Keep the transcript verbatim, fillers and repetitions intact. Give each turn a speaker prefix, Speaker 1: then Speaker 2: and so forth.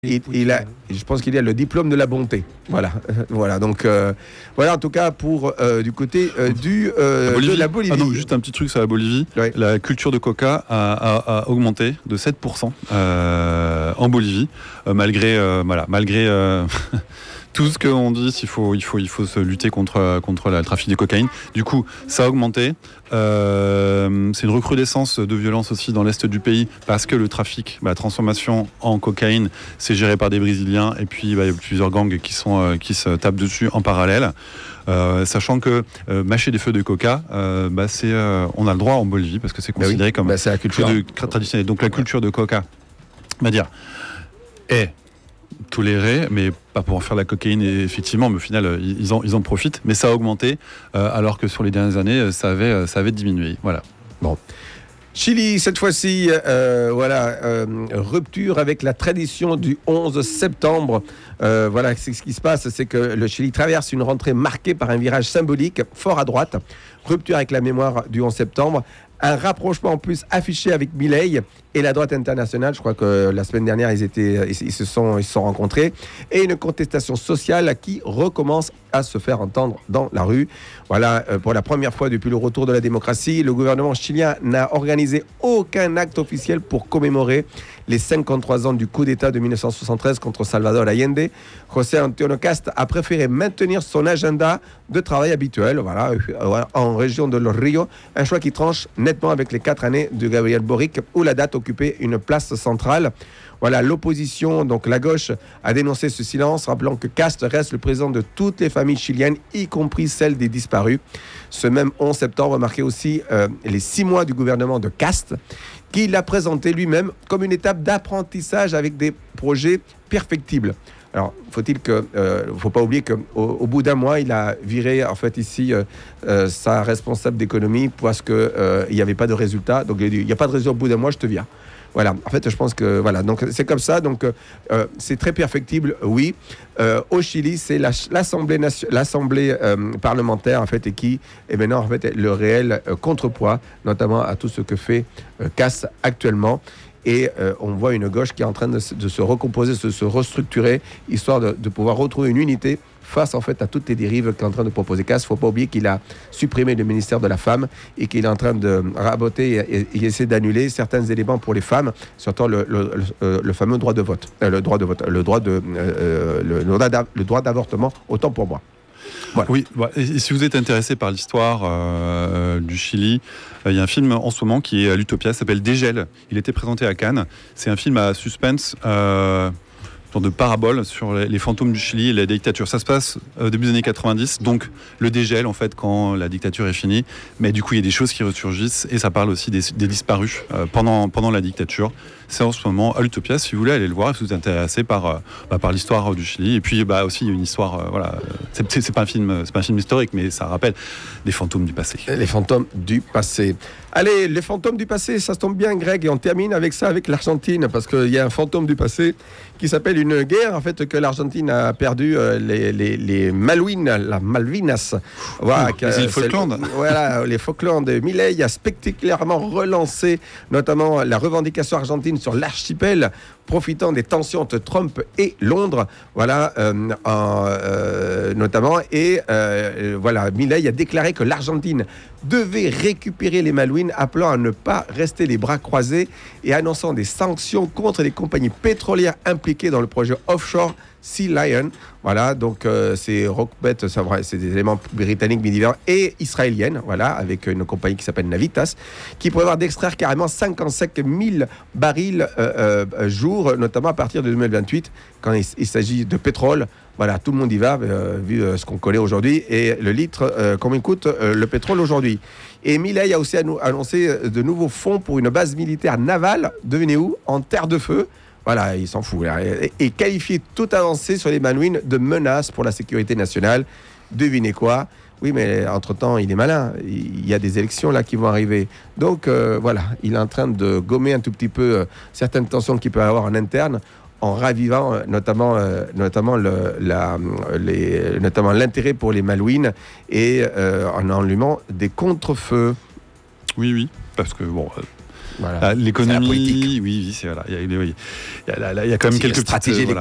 Speaker 1: Il, il a, je pense qu'il a le diplôme de la bonté. Voilà, voilà. Donc euh, voilà, en tout cas pour euh, du côté euh, du euh,
Speaker 2: la
Speaker 1: de la Bolivie.
Speaker 2: Ah non, juste un petit truc sur la Bolivie.
Speaker 1: Ouais.
Speaker 2: La culture de coca a, a, a augmenté de sept pour cent euh, en Bolivie, euh, malgré euh, voilà, malgré euh, tout ce qu'on dit, il faut, il faut, il faut se lutter contre contre le trafic de cocaïne. Du coup, ça a augmenté. Euh, c'est une recrudescence de violence aussi dans l'est du pays parce que le trafic, bah, la transformation en cocaïne, c'est géré par des Brésiliens et puis bah, il y a plusieurs gangs qui sont euh, qui se tapent dessus en parallèle. Euh, sachant que euh, mâcher des feux de coca, euh, bah, c'est, euh, on a le droit en Bolivie parce que c'est considéré bah oui, comme
Speaker 1: bah c'est la culture
Speaker 2: de, traditionnelle. Donc la culture de coca, on va dire, est tolérée, mais pas pour en faire de la cocaïne, et effectivement, mais au final, ils en, ils en profitent. Mais ça a augmenté, euh, alors que sur les dernières années, ça avait, ça avait diminué. Voilà.
Speaker 1: Bon. Chili, cette fois-ci, euh, voilà, euh, rupture avec la tradition du onze septembre. Euh, voilà, c'est ce qui se passe, c'est que le Chili traverse une rentrée marquée par un virage symbolique fort à droite. Rupture avec la mémoire du onze septembre. Un rapprochement en plus affiché avec Milei et la droite internationale. Je crois que la semaine dernière, ils, étaient, ils, ils, se, sont, ils se sont rencontrés. Et une contestation sociale qui recommence à se faire entendre dans la rue. Voilà, euh, pour la première fois depuis le retour de la démocratie, le gouvernement chilien n'a organisé aucun acte officiel pour commémorer les cinquante-trois ans du coup d'État de dix-neuf cent soixante-treize contre Salvador Allende. José Antonio Cast a préféré maintenir son agenda de travail habituel, voilà, euh, en région de Los Ríos, un choix qui tranche nettement avec les quatre années de Gabriel Boric, où la date occupait une place centrale. Voilà, l'opposition, donc la gauche, a dénoncé ce silence, rappelant que Cast reste le président de toutes les familles chiliennes, y compris celles des disparus. Ce même onze septembre marquait aussi euh, les six mois du gouvernement de Cast, qu'il a présenté lui-même comme une étape d'apprentissage avec des projets perfectibles. Alors, faut-il que, euh, faut pas oublier qu'au au bout d'un mois, il a viré en fait ici euh, euh, sa responsable d'économie parce que euh, il n'y avait pas de résultat. Donc, il a dit, il n'y a pas de résultat au bout d'un mois, je te vire. Voilà. En fait, je pense que voilà. Donc, c'est comme ça. Donc, euh, c'est très perfectible, oui. Euh, au Chili, c'est la, l'assemblée, nation, l'assemblée euh, parlementaire en fait et qui est maintenant en fait le réel euh, contrepoids, notamment à tout ce que fait euh, Cast actuellement. Et euh, on voit une gauche qui est en train de, de se recomposer, de se restructurer, histoire de, de pouvoir retrouver une unité face en fait à toutes les dérives qu'est en train de proposer Cast. Il ne faut pas oublier qu'il a supprimé le ministère de la femme et qu'il est en train de raboter et, et, et essayer d'annuler certains éléments pour les femmes, surtout le, le, le, le fameux droit de vote, euh, le droit de vote, le droit de euh, le, le droit d'avortement. Autant pour moi.
Speaker 2: Voilà. Oui, et si vous êtes intéressé par l'histoire euh, du Chili, il y a un film en ce moment qui est à l'Utopia, s'appelle Dégel. Il était présenté à Cannes. C'est un film à suspense, euh, de parabole sur les, les fantômes du Chili et la dictature. Ça se passe au début des années quatre-vingt-dix, donc le dégel en fait quand la dictature est finie. Mais du coup, il y a des choses qui ressurgissent et ça parle aussi des, des disparus euh, pendant, pendant la dictature. C'est en ce moment à l'Utopia, si vous voulez aller le voir, si vous êtes intéressé par, euh, bah, par l'histoire du Chili. Et puis bah, aussi, il y a une histoire, euh, voilà, c'est, c'est, c'est, pas un film, c'est pas un film historique, mais ça rappelle des fantômes du passé.
Speaker 1: Les fantômes du passé. Allez, les fantômes du passé, ça se tombe bien, Greg, et on termine avec ça, avec l'Argentine, parce qu'il y a un fantôme du passé qui s'appelle une guerre, en fait, que l'Argentine a perdu, euh, les, les, les Malouines, la Malvinas.
Speaker 2: Voilà, Ouh, les Falklands.
Speaker 1: Voilà, les Falklands. Milei a spectaculairement relancé, notamment la revendication argentine sur l'archipel, profitant des tensions entre Trump et Londres, voilà, euh, en, euh, notamment. Et euh, voilà, Milei a déclaré que l'Argentine devait récupérer les Malouines, appelant à ne pas rester les bras croisés et annonçant des sanctions contre les compagnies pétrolières impliquées dans le projet offshore Sea Lion. Voilà, donc euh, c'est Rockbet, c'est des éléments britanniques, divers et israéliennes, voilà, avec une compagnie qui s'appelle Navitas, qui prévoit d'extraire carrément cinquante-cinq mille barils euh, euh, jour, notamment à partir de deux mille vingt-huit, quand il, il s'agit de pétrole. Voilà, tout le monde y va, euh, vu euh, ce qu'on connaît aujourd'hui, et le litre, euh, combien coûte euh, le pétrole aujourd'hui. Et Milei a aussi annoncé de nouveaux fonds pour une base militaire navale, devinez où, en terre de feu. Voilà, il s'en fout. Et, et qualifier toute avancée sur les Malouines de menace pour la sécurité nationale. Devinez quoi ? Oui, mais entre-temps, il est malin. Il y a des élections là qui vont arriver. Donc, euh, voilà, il est en train de gommer un tout petit peu euh, certaines tensions qu'il peut y avoir en interne, en ravivant euh, notamment, euh, notamment, le, la, les, notamment l'intérêt pour les Malouines et euh, en allumant des contre-feux.
Speaker 2: Oui, oui, parce que bon... Euh...
Speaker 1: Voilà.
Speaker 2: Ah, l'économie,
Speaker 1: C'est la politique.
Speaker 2: oui, oui, c'est voilà. Il y a, oui, il y a, là, là, il y a quand même
Speaker 1: C'est
Speaker 2: quelques
Speaker 1: la stratégie
Speaker 2: petites, euh, voilà.